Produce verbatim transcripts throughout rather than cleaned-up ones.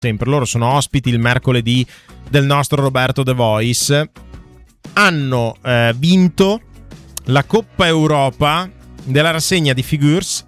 sempre, loro sono ospiti il mercoledì del nostro Roberto The Voice, hanno eh, vinto la Coppa Europa della rassegna di Figures,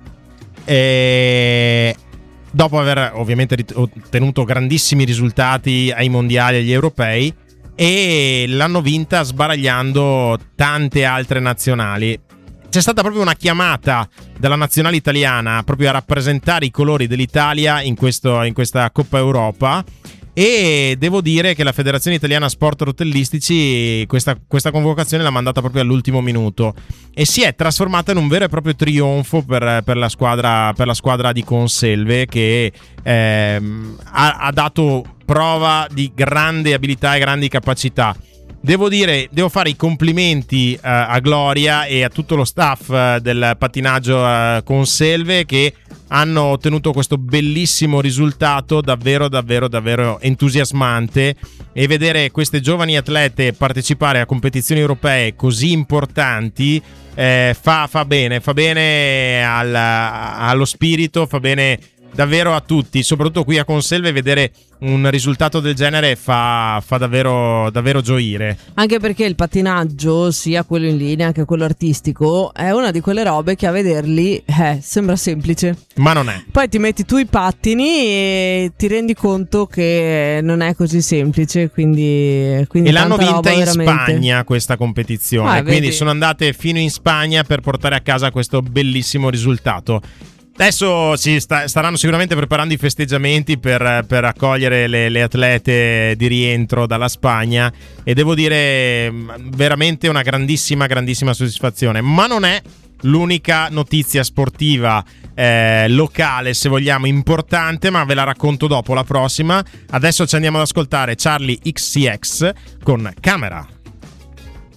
e dopo aver ovviamente ottenuto grandissimi risultati ai mondiali e agli europei, e l'hanno vinta sbaragliando tante altre nazionali. C'è stata proprio una chiamata della nazionale italiana proprio a rappresentare i colori dell'Italia in, questo, in questa Coppa Europa, e devo dire che la Federazione Italiana Sport Rotellistici questa, questa convocazione l'ha mandata proprio all'ultimo minuto e si è trasformata in un vero e proprio trionfo per, per, la, squadra, per la squadra di Conselve, che ehm, ha, ha dato prova di grande abilità e grandi capacità. Devo dire, devo fare i complimenti uh, a Gloria e a tutto lo staff uh, del pattinaggio uh, Conselve, che hanno ottenuto questo bellissimo risultato davvero davvero davvero entusiasmante, e vedere queste giovani atlete partecipare a competizioni europee così importanti eh, fa, fa bene, fa bene al, allo spirito, fa bene davvero a tutti, soprattutto qui a Conselve. Vedere un risultato del genere fa, fa davvero, davvero gioire. Anche perché il pattinaggio, sia quello in linea che quello artistico, è una di quelle robe che a vederli eh, sembra semplice, ma non è. Poi ti metti tu i pattini e ti rendi conto che non è così semplice, quindi, quindi e l'hanno vinta in veramente. Spagna questa competizione, ah, quindi vedi. sono andate fino in Spagna per portare a casa questo bellissimo risultato. Adesso si sta, staranno sicuramente preparando i festeggiamenti per, per accogliere le, le atlete di rientro dalla Spagna, e devo dire veramente una grandissima grandissima soddisfazione. Ma non è l'unica notizia sportiva eh, locale, se vogliamo, importante, ma ve la racconto dopo, la prossima. Adesso ci andiamo ad ascoltare Charli X C X con Camera.